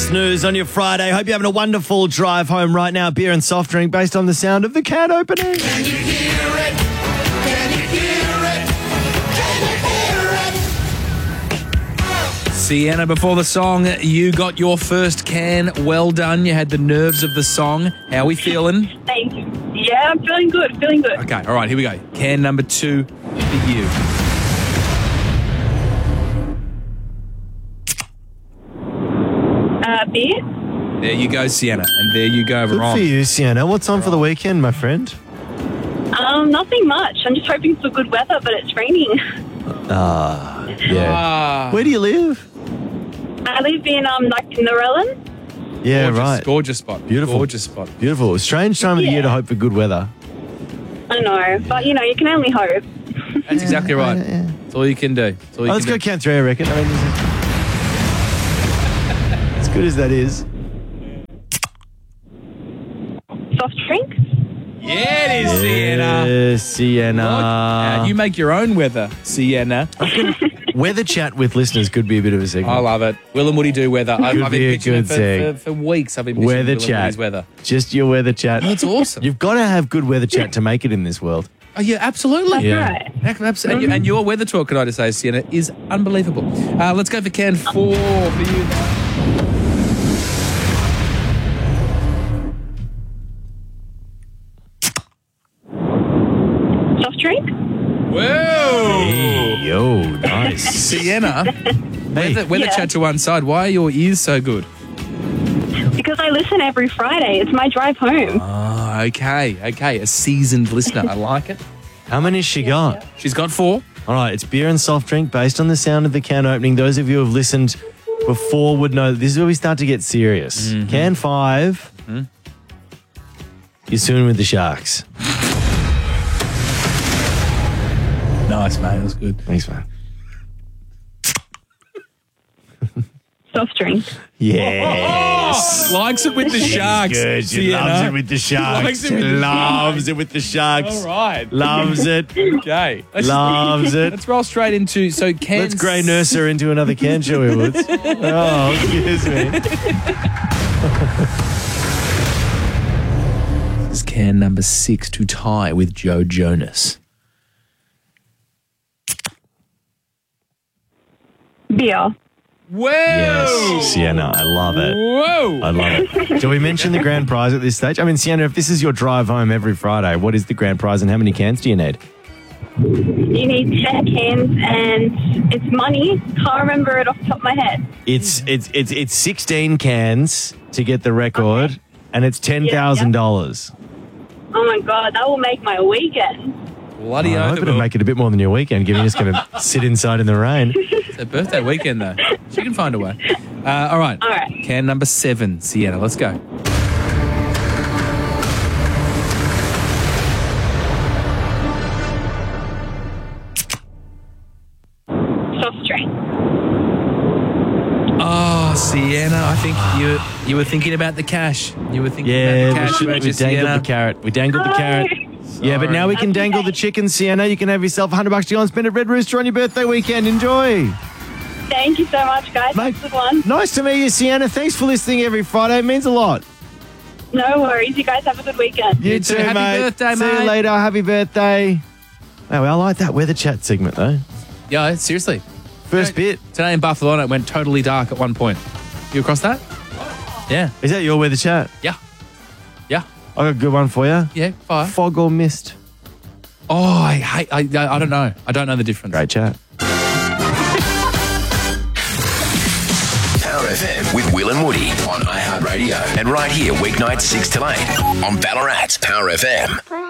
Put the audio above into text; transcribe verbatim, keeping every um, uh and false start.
Snooze on your Friday. Hope you're having a wonderful drive home right now. Beer and soft drink based on the sound of the can opening. Can you hear it? Can you hear it? Can you hear it? Sienna, before the song, you got your first can. Well done. You had the nerves of the song. How are we feeling? Thank you. Yeah, I'm feeling good, feeling good. Okay, all right, here we go. Can number two for you. Uh, beer? There you go, Sienna. And there you go, Good Veron. for you, Sienna. What's on for the weekend, my friend? Um, nothing much. I'm just hoping for good weather, but it's raining. Ah, yeah. Ah, Where do you live? I live in, um, like, Narellan. Yeah, gorgeous, right. Gorgeous spot. Beautiful. Gorgeous spot. Beautiful. Strange time of the Yeah. year to hope for good weather. I know, but, you know, you can only hope. That's exactly right. That's all you can do. That's all you Oh, let's can go do. count three, I reckon. I mean, as good as that is. Soft drink? Yeah, it is, Sienna. Yes, Sienna. Uh, you make your own weather, Sienna. Weather chat with listeners could be a bit of a segment. I love it. Will and Woody do weather. I've, Could I've be been a pitching good it for, seg. for, for weeks. I've been pitching Weather Will and chat. Woody's weather. Just your weather chat. That's awesome. You've got to have good weather chat to make it in this world. Oh, yeah, absolutely. Yeah. Right. Abs- And, you, and your weather talk, can I just say, Sienna, is unbelievable. Uh, let's go for can four for you now. Soft drink? Whoa! Yo, nice. Sienna, weather, weather Yeah. chat to one side. Why are your ears so good? Because I listen every Friday. It's my drive home. Oh, okay, okay. A seasoned listener. I like it. How many's she got? She's got four. All right, it's beer and soft drink based on the sound of the can opening. Those of you who have listened before would know that this is where we start to get serious. Mm-hmm. Can five, you're swimming with the sharks. Nice, mate. That was good. Thanks, man. Soft drink. Yes. Likes it with the sharks. Good. She Sienna. loves it with the sharks. Likes it with the loves it with the sharks. All right. Loves it. Okay. Let's, Loves it. let's roll straight into so can Let's grey nurse her into another can, shall we, Woods? Oh, excuse me. This is can number six to tie with Joe Jonas. Beer. Whoa! Yes, Sienna, I love it. Whoa! I love it. Do we mention the grand prize at this stage? I mean, Sienna, if this is your drive home every Friday, what is the grand prize and how many cans do you need? You need ten cans and it's money. Can't remember it off the top of my head. It's it's it's it's sixteen cans to get the record, and it's ten thousand dollars. Oh my God, that will make my weekend. Bloody I oath hope it it'll will. make it a bit more than your weekend, given you're just going to sit inside in the rain. It's her birthday weekend, though. She can find a way. Uh, all right. All right. Can number seven, Sienna. Let's go. Soft drink. Oh, Sienna, I think you you were thinking about the cash. You were thinking Yeah, about the we, cash. should, weren't we you, dangled Sienna? the carrot. We dangled the carrot. Yeah, but now we can That's dangle okay. the chicken, Sienna. You can have yourself a hundred bucks to go and spend at Red Rooster on your birthday weekend. Enjoy. Thank you so much, guys. Mate. Have a good one. Nice to meet you, Sienna. Thanks for listening every Friday. It means a lot. No worries. You guys have a good weekend. You, You too, too. Happy mate. birthday, See you mate. later. Happy birthday. Wow, I like that weather chat segment, though. Yeah, seriously. First bit. Today in Barcelona, it went totally dark at one point. You across that? Yeah. Is that your weather chat? Yeah. Yeah. I got a good one for you. Yeah. Fire. Fog or mist? Oh, I hate. I, I don't know. I don't know the difference. Great chat. Power F M with Will and Woody on iHeartRadio. And right here, weeknights six till eight on Ballarat's Power F M.